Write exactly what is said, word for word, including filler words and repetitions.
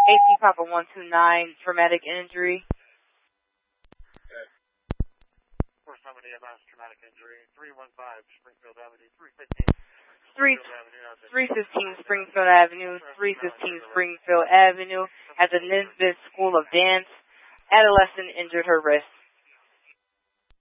eighteen Papa one two nine, traumatic injury. First time in ambulance, traumatic injury, three one five Springfield Avenue, three fifteen. three fifteen Springfield Avenue, three fifteen Springfield Avenue, at the Nisbet School of Dance. Adolescent injured her wrist.